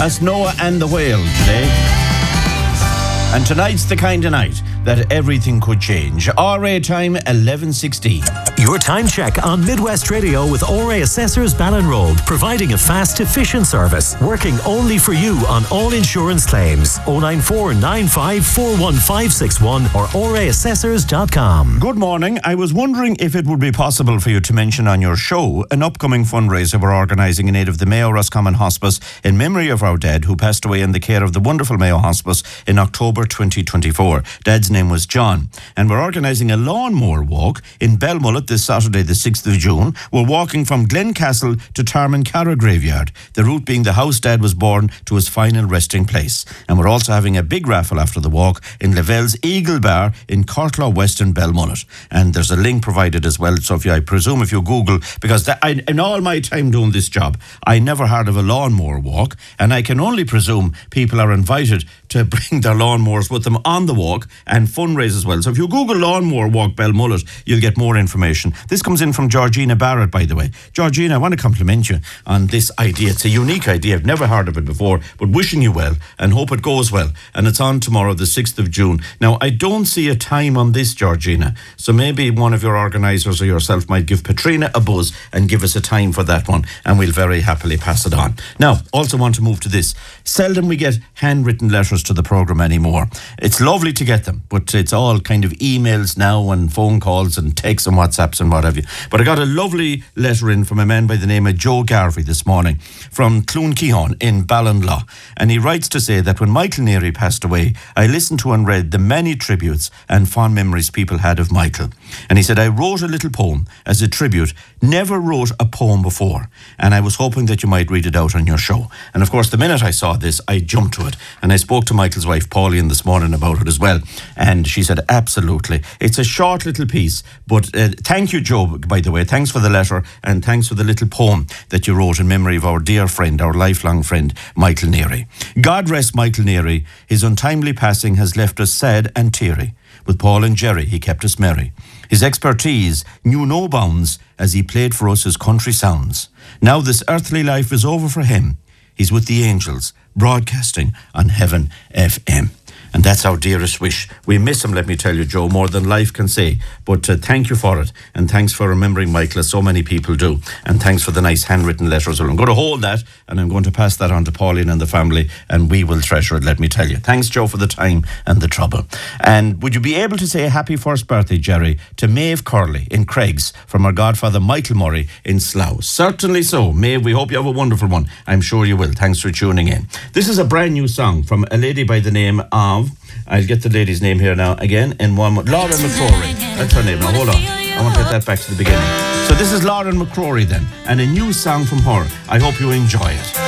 That's Noah and the Whale today. And tonight's the kind of night that everything could change. RA time 11:16. Your time check on Midwest Radio with RA Assessors Ballinrobe, providing a fast, efficient service, working only for you on all insurance claims. 094 95 41561 or raassessors.com. Good morning. I was wondering if it would be possible for you to mention on your show an upcoming fundraiser we're organising in aid of the Mayo Roscommon Hospice in memory of our dad who passed away in the care of the wonderful Mayo Hospice in October 2024. Dad's name was John, and we're organising a lawnmower walk in Belmullet this Saturday the 6th of June. We're walking from Glencastle to Tarmancarra Graveyard, the route being the house Dad was born to his final resting place. And we're also having a big raffle after the walk in Lavelle's Eagle Bar in Cortlaw West in Belmullet, and there's a link provided as well. So I presume if you Google, because in all my time doing this job I never heard of a lawnmower walk, and I can only presume people are invited to bring their lawnmowers with them on the walk and fundraise as well. So if you Google lawnmower walk Belmullet, you'll get more information. This comes in from Georgina Barrett, by the way. Georgina, I want to compliment you on this idea. It's a unique idea. I've never heard of it before, but wishing you well and hope it goes well. And it's on tomorrow, the 6th of June. Now, I don't see a time on this, Georgina, so maybe one of your organisers or yourself might give Patrina a buzz and give us a time for that one, and we'll very happily pass it on. Now, also want to move to this. Seldom we get handwritten letters to the programme anymore. It's lovely to get them, but it's all kind of emails now and phone calls and texts and WhatsApps and what have you. But I got a lovely letter in from a man by the name of Joe Garvey this morning from Cloonkehon in Ballinlaw, and he writes to say that when Michael Neary passed away, I listened to and read the many tributes and fond memories people had of Michael. And he said, I wrote a little poem as a tribute. Never wrote a poem before, and I was hoping that you might read it out on your show. And of course, the minute I saw this, I jumped to it, and I spoke to Michael's wife Pauline this morning about it as well, and she said absolutely. It's a short little piece, but thank you, Joe, by the way. Thanks for the letter, and thanks for the little poem that you wrote in memory of our dear friend, our lifelong friend, Michael Neary. God rest Michael Neary. His untimely passing has left us sad and teary. With Paul and Jerry, he kept us merry. His expertise knew no bounds as he played for us his country sounds. Now this earthly life is over for him. He's with the angels, broadcasting on Heaven FM. And that's our dearest wish. We miss him, let me tell you, Joe, more than life can say. But thank you for it. And thanks for remembering Michael, as so many people do. And thanks for the nice handwritten letters. I'm going to hold that, and I'm going to pass that on to Pauline and the family, and we will treasure it, let me tell you. Thanks, Joe, for the time and the trouble. And would you be able to say a happy first birthday, Jerry, to Maeve Curley in Craigs from our godfather Michael Murray in Slough? Certainly so. Maeve, we hope you have a wonderful one. I'm sure you will. Thanks for tuning in. This is a brand new song from a lady by the name of, I'll get the lady's name here now again in one more. Lauren McCrory. That's her name. Now hold on. I want to get that back to the beginning. So this is Lauren McCrory then, and a new song from her. I hope you enjoy it.